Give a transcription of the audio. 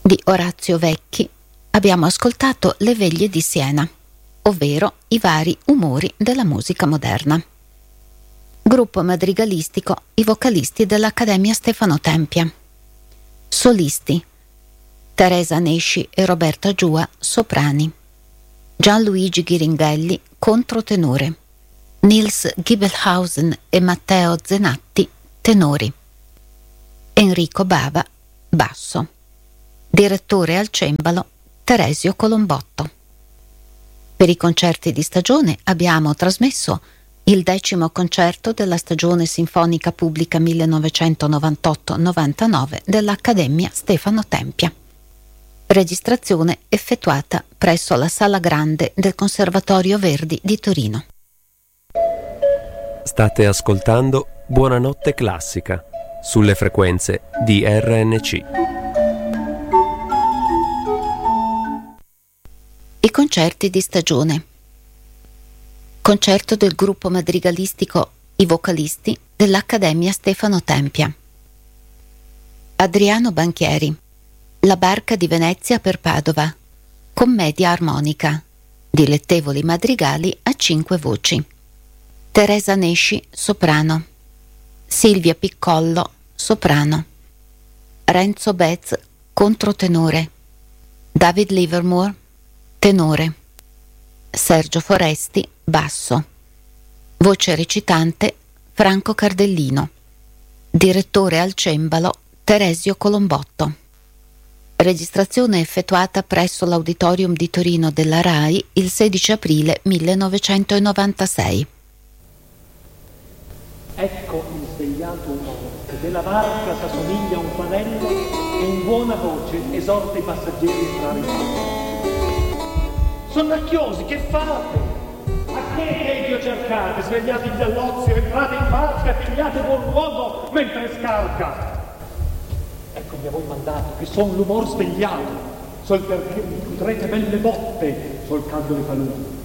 di Orazio Vecchi abbiamo ascoltato Le veglie di Siena, ovvero i vari umori della musica moderna. Gruppo madrigalistico i vocalisti dell'Accademia Stefano Tempia. Solisti: Teresa Nesci e Roberta Giua, soprani. Gianluigi Ghiringhelli, controtenore. Nils Giebelhausen e Matteo Zenatti, tenori. Enrico Bava, basso. Direttore al cembalo Teresio Colombotto. Per i concerti di stagione abbiamo trasmesso il 10° concerto della stagione sinfonica pubblica 1998-99 dell'Accademia Stefano Tempia. Registrazione effettuata presso la Sala Grande del Conservatorio Verdi di Torino. State ascoltando Buonanotte Classica sulle frequenze di RNC. I concerti di stagione. Concerto del gruppo madrigalistico I vocalisti dell'Accademia Stefano Tempia. Adriano Banchieri, La barca di Venezia per Padova, commedia armonica, dilettevoli madrigali a 5 voci. Teresa Nesci, soprano. Silvia Piccollo, soprano. Renzo Bez, controtenore. David Livermore, tenore. Sergio Foresti, basso. Voce recitante Franco Cardellino. Direttore al cembalo Teresio Colombotto. Registrazione effettuata presso l'Auditorium di Torino della RAI il 16 aprile 1996. Ecco il svegliato uomo che della barca s'assomiglia a un fanello e in buona voce esorta i passeggeri a entrare in barca. Sonnacchiosi, che fate? A che Dio cercate? Svegliatevi dall'ozio, entrate in barca, pigliate buon luogo mentre scarca. Eccomi a voi mandato, che son l'umor svegliato, sol perché mi cutrete belle botte, solcando le paludi.